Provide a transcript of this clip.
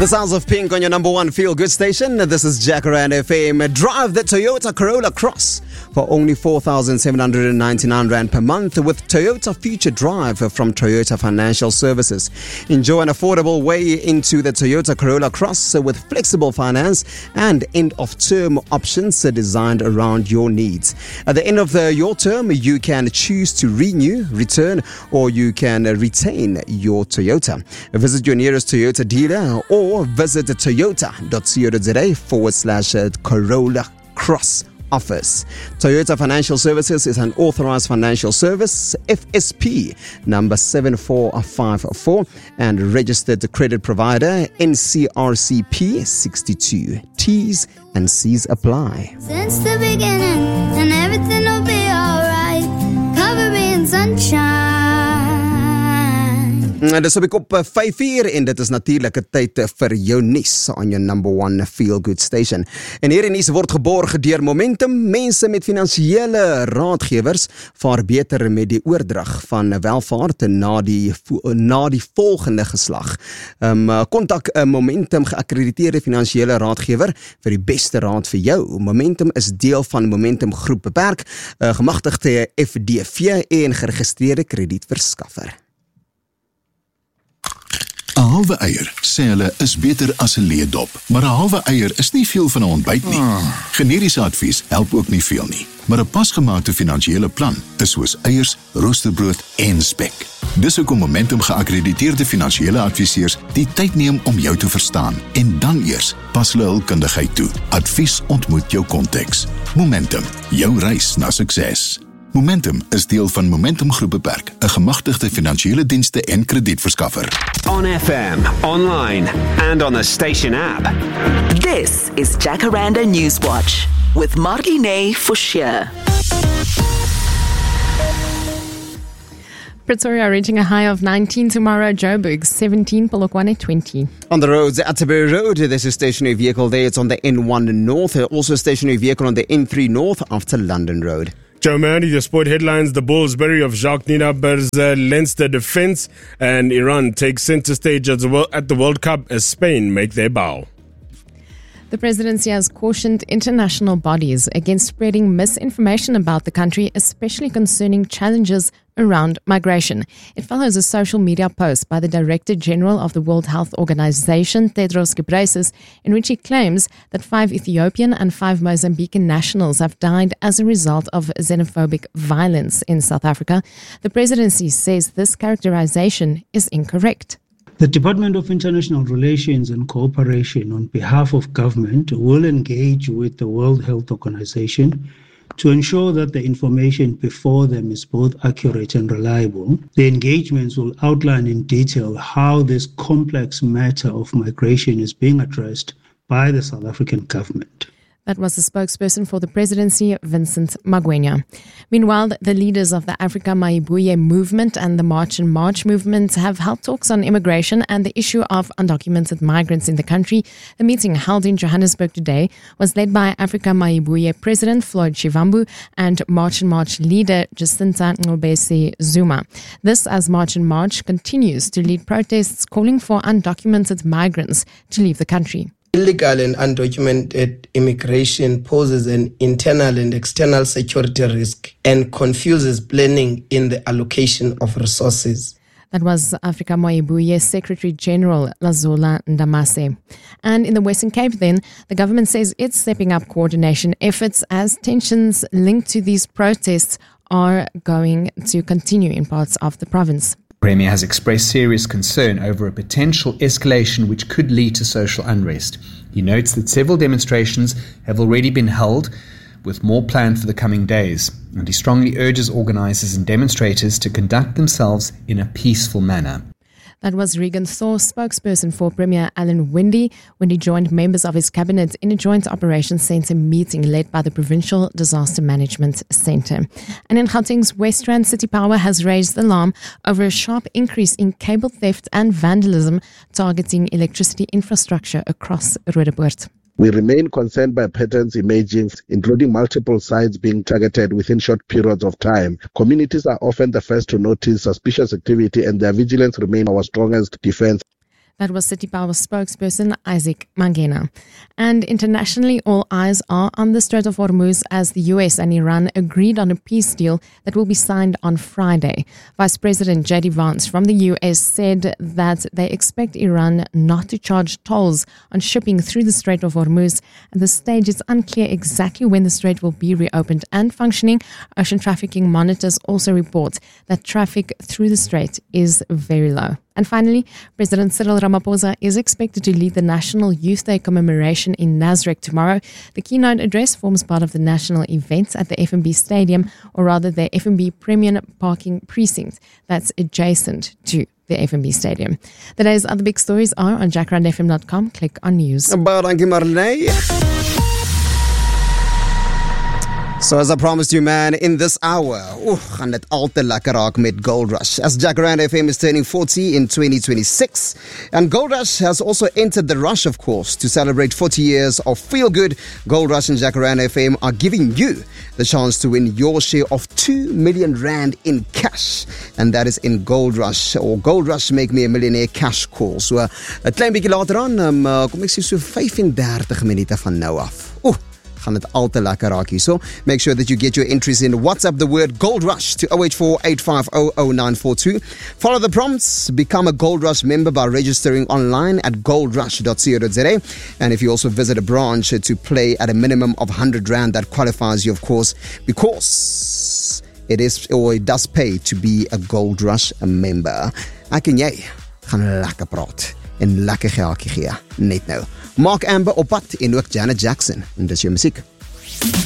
The sounds of Pink on your number one feel-good station. This is Jacaranda FM. Drive the Toyota Corolla Cross for only 4,799 Rand per month with Toyota Future Drive from Toyota Financial Services. Enjoy an affordable way into the Toyota Corolla Cross with flexible finance and end-of-term options designed around your needs. At the end of your term, you can choose to renew, return, or you can retain your Toyota. Visit your nearest Toyota dealer or visit toyota.co.za/Corolla Cross Office. Toyota Financial Services is an authorized financial service, FSP number 7454, and registered credit provider, NCRCP 62. T's and C's apply. Since the beginning, and everything will be alright. Cover me in sunshine. Dis op op 5:00 en dit is natuurlik 'n tyd vir jou nuus aan jou number one feel good station. En hierdie nuus word geborg deur Momentum. Mense met finansiële raadgewers vaar beter met die oordrag van welvaart na die volgende geslag. Kontak 'n Momentum geakkrediteerde finansiële raadgewer vir die beste raad vir jou. Momentum is deel van Momentum Groep Beperk, gemagtigde FDV en geregistreerde kredietverskaffer. 'n Halwe eier, sê hulle, is beter as 'n leedop, maar 'n halwe eier is nie veel van 'n ontbyt nie. Generiese advies help ook nie veel nie, maar 'n pasgemaakte finansiële plan is soos eiers, roosterbrood en spek. Dis hoekom Momentum geakkrediteerde finansiële adviseurs die tyd neem om jou te verstaan en dan eers pas hulle hul kundigheid toe. Advies ontmoet jou konteks. Momentum, jou reis na sukses. Momentum is deel van Momentum Groep Beperk, 'n gemagtigde finansiële dienste en kredietverskaffer. On FM, online, and on the station app. This is Jacaranda Newswatch with Marlene Forshire. Pretoria reaching a high of 19 tomorrow, Joburg 17, Polokwane 20. On the roads, Atterbury Road, there's a stationary vehicle there. It's on the N1 North. Also a stationary vehicle on the N3 North after London Road. Joe Mandy, the sport headlines: the Bulls bury of Jacques Nienaber's Leinster defense, and Iran takes center stage at the World Cup as Spain make their bow. The presidency has cautioned international bodies against spreading misinformation about the country, especially concerning challenges around migration. It follows a social media post by the Director General of the World Health Organization, Tedros Ghebreyesus, in which he claims that 5 Ethiopian and 5 Mozambican nationals have died as a result of xenophobic violence in South Africa. The presidency says this characterization is incorrect. The Department of International Relations and Cooperation, on behalf of government, will engage with the World Health Organization to ensure that the information before them is both accurate and reliable. The engagements will outline in detail how this complex matter of migration is being addressed by the South African government. That was the spokesperson for the presidency, Vincent Magwenya. Meanwhile, the leaders of the Africa Maibuye movement and the March and March movement have held talks on immigration and the issue of undocumented migrants in the country. The meeting, held in Johannesburg today, was led by Africa Maibuye President Floyd Shivambu and March and March leader Jacinta Ngobese Zuma. This as March and March continues to lead protests calling for undocumented migrants to leave the country. Illegal and undocumented immigration poses an internal and external security risk and confuses planning in the allocation of resources. That was Africa Maibuye Secretary General Lazola Ndamase. And in the Western Cape then, the government says it's stepping up coordination efforts as tensions linked to these protests are going to continue in parts of the province. Premier has expressed serious concern over a potential escalation which could lead to social unrest. He notes that several demonstrations have already been held, with more planned for the coming days, and he strongly urges organisers and demonstrators to conduct themselves in a peaceful manner. That was Regan Thor, spokesperson for Premier Alan Winde, when he joined members of his cabinet in a joint operations centre meeting led by the Provincial Disaster Management Centre. And in Gauteng's West Rand, City Power has raised the alarm over a sharp increase in cable theft and vandalism targeting electricity infrastructure across Roodepoort. We remain concerned by patterns emerging, including multiple sites being targeted within short periods of time. Communities are often the first to notice suspicious activity, and their vigilance remains our strongest defense. That was City Power spokesperson Isaac Mangena. And internationally, all eyes are on the Strait of Hormuz as the US and Iran agreed on a peace deal that will be signed on Friday. Vice President J.D. Vance from the US said that they expect Iran not to charge tolls on shipping through the Strait of Hormuz. At this stage, it's unclear exactly when the strait will be reopened and functioning. Ocean trafficking monitors also report that traffic through the strait is very low. And finally, President Cyril Ramaphosa is expected to lead the National Youth Day commemoration in Nasrec tomorrow. The keynote address forms part of the national events at the FNB Stadium, or rather the FNB Premium Parking Precinct that's adjacent to the FNB Stadium. The day's other big stories are on jackrandfm.com. Click on news. Dankie Marley. So as I promised you, man, in this hour, gaan dit al te lekker raak met Gold Rush. As Jacaranda FM is turning 40 in 2026. And Gold Rush has also entered the rush, of course, to celebrate 40 years of Feel Good. Gold Rush and Jacaranda FM are giving you the chance to win your share of 2 million rand in cash. And that is in Gold Rush, or Gold Rush Make Me a Millionaire Cash Call. So, 'n klein bietjie later aan, kom ek sê so 35 minute van nou af. Gaan dit al te lekker raak hier. So make sure that you get your entries in. WhatsApp the word Gold Rush to 084-850-0942. Follow the prompts. Become a Gold Rush member by registering online at goldrush.co.za. And if you also visit a branch to play at a minimum of 100 rand, that qualifies you, of course, because it does pay to be a Gold Rush member. Ek en jy gaan lekker praat en lekker geldjie gee net nou. Mark Amber op pad en ook Janet Jackson. En dis jou musiek.